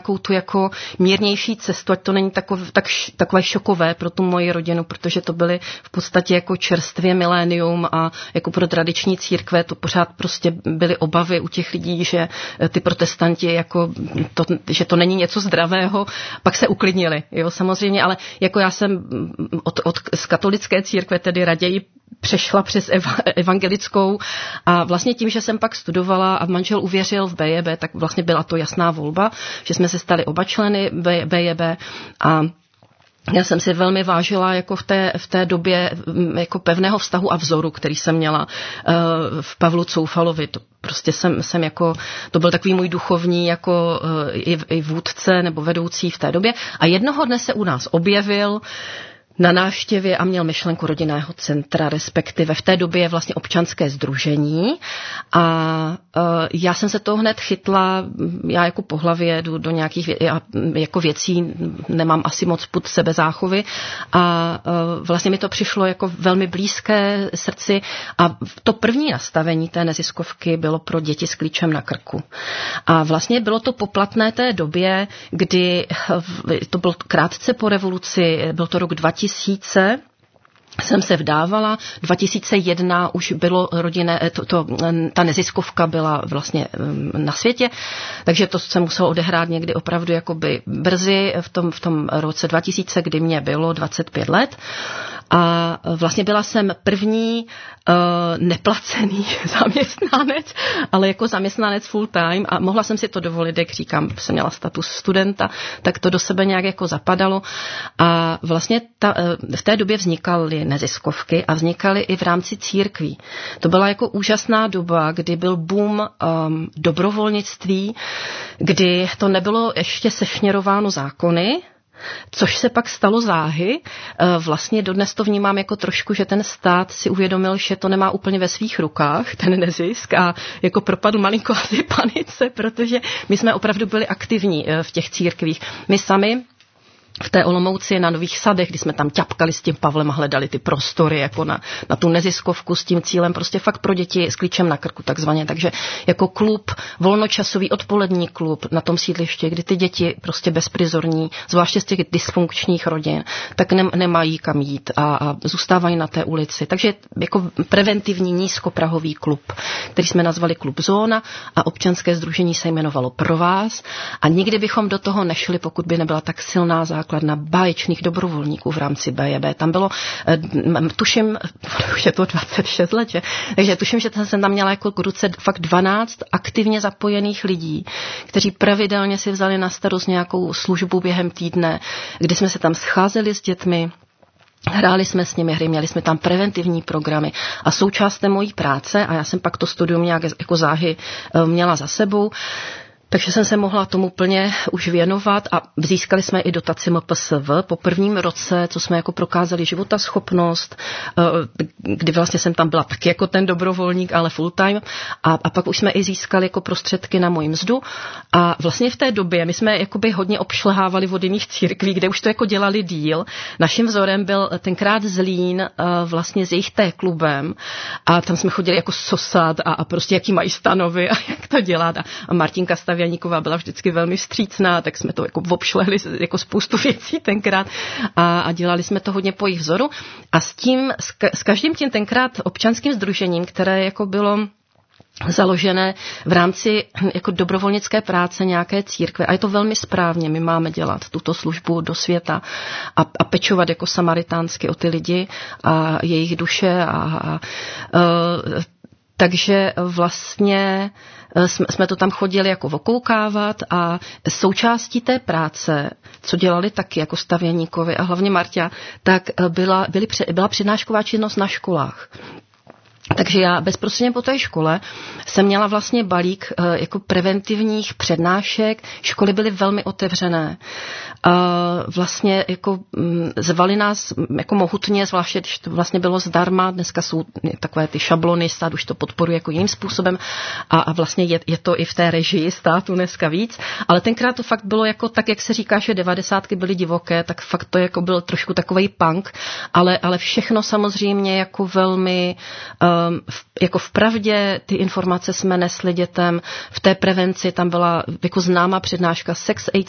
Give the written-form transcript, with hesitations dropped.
nějakou tu jako mírnější cestu, ať to není takové šokové pro tu moji rodinu, protože to byly v podstatě jako čerstvě milénium a jako pro tradiční církve to pořád prostě byly obavy u těch lidí, že ty protestanti jako že to není něco zdravého, pak se uklidnili, jo, samozřejmě, ale jako já jsem z katolické církve tedy raději přešla přes evangelickou a vlastně tím, že jsem pak studovala a manžel uvěřil v BJB, tak vlastně byla to jasná volba, že jsme se stali oba členy BJB a já jsem si velmi vážila jako v té době jako pevného vztahu a vzoru, který jsem měla v Pavlu Coufalovi. To prostě jsem jako, to byl takový můj duchovní jako i vůdce nebo vedoucí v té době. A jednoho dne se u nás objevil na návštěvě a měl myšlenku rodinného centra, respektive v té době je vlastně občanské sdružení a já jsem se toho hned chytla, já jako po hlavě jdu do nějakých jako věcí, nemám asi moc pud sebezáchovy a vlastně mi to přišlo jako velmi blízké srdci a to první nastavení té neziskovky bylo pro děti s klíčem na krku. A vlastně bylo to poplatné té době, kdy to bylo krátce po revoluci, byl to rok 2000, jsem se vdávala, 2001 už bylo rodinné, ta neziskovka byla vlastně na světě, takže to se muselo odehrát někdy opravdu jakoby brzy v tom roce 2000, kdy mě bylo 25 let. A vlastně byla jsem první neplacený zaměstnanec, ale jako zaměstnanec full time a mohla jsem si to dovolit, jak říkám, jsem měla status studenta, tak to do sebe nějak jako zapadalo a vlastně v té době vznikaly neziskovky a vznikaly i v rámci církví. To byla jako úžasná doba, kdy byl boom dobrovolnictví, kdy to nebylo ještě sešněrováno zákony, což se pak stalo záhy. Vlastně dodnes to vnímám jako trošku, že ten stát si uvědomil, že to nemá úplně ve svých rukách, ten nezisk a jako propadl malinko asi panice, protože my jsme opravdu byli aktivní v těch církvích. My sami v té Olomouci na Nových Sadech, kdy jsme tam ťapkali s tím Pavlem a hledali ty prostory jako na tu neziskovku s tím cílem prostě fakt pro děti s klíčem na krku takzvaně. Takže jako klub, volnočasový odpolední klub na tom sídlišti, kdy ty děti prostě bezprizorní, zvláště z těch dysfunkčních rodin, tak nemají kam jít a zůstávají na té ulici. Takže jako preventivní nízkoprahový klub, který jsme nazvali Klub Zóna a občanské sdružení se jmenovalo Pro vás a nikdy bychom do toho nešli, pokud by nebyla tak silná základna báječných dobrovolníků v rámci BJB. Tam bylo, tuším, už je to 26 let, že? Takže tuším, že jsem tam měla jako k ruce fakt 12 aktivně zapojených lidí, kteří pravidelně si vzali na starost nějakou službu během týdne, kdy jsme se tam scházeli s dětmi, hráli jsme s nimi hry, měli jsme tam preventivní programy a součástem mojí práce, a já jsem pak to studium nějak jako záhy měla za sebou, takže jsem se mohla tomu plně už věnovat a získali jsme i dotaci MPSV po prvním roce, co jsme jako prokázali životaschopnost, kdy vlastně jsem tam byla taky jako ten dobrovolník, ale full time a pak už jsme i získali jako prostředky na moji mzdu a vlastně v té době my jsme jakoby hodně obšlehávali od jiných církví, kde už to jako dělali díl. Naším vzorem byl tenkrát Zlín vlastně s jejich té klubem a tam jsme chodili jako sosat a prostě jaký mají stanovy a jak to dělat a Martinka Stavěníková byla vždycky velmi vstřícná, tak jsme to jako obšlehli jako spoustu věcí tenkrát a dělali jsme to hodně po jejich vzoru a s každým tím tenkrát občanským sdružením, které jako bylo založené v rámci jako dobrovolnické práce nějaké církve. A je to velmi správně. My máme dělat tuto službu do světa a pečovat jako samaritánsky o ty lidi a jejich duše. Takže vlastně jsme to tam chodili jako okoukávat a součástí té práce, co dělali taky jako Stavěníkovi a hlavně Marťa, tak byla přednášková činnost na školách. Takže já bezprostředně po té škole jsem měla vlastně balík jako preventivních přednášek. Školy byly velmi otevřené. Vlastně jako zvali nás jako mohutně, zvláště když to vlastně bylo zdarma. Dneska jsou takové ty šablony, stát už to podporuje jako jiným způsobem a vlastně je to i v té režii státu dneska víc. Ale tenkrát to fakt bylo jako tak, jak se říká, že 90. byly divoké, tak fakt to jako byl trošku takovej punk, ale všechno samozřejmě jako velmi jako vpravdě ty informace jsme nesli dětem. V té prevenci tam byla jako známá přednáška Sex, AIDS